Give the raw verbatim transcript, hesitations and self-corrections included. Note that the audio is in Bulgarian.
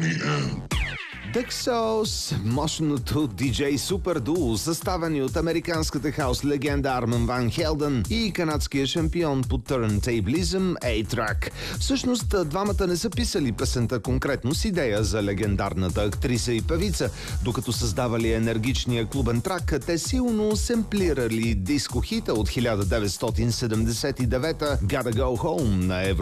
Donnie M. Дексос, мощното диджей супер дуо, съставени от американската хаус легенда Арман Ван Хелден и канадския шампион по търнтейблизъм A-Track. Всъщност, двамата не са писали песента конкретно с идея за легендарната актриса и певица. Докато създавали енергичния клубен трак, те силно семплирали диско-хита от хиляда деветстотин седемдесет и девета Gotta Go Home на Евро